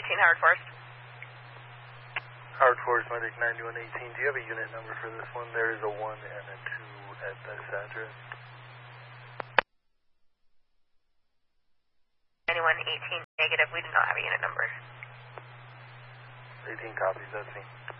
Howard Forest. Howard Forest, Medic 9118. Do you have a unit number for this one? There is a 1 and a 2 at this address. 9118 negative. We do not have a unit number. 18 copies, that's me.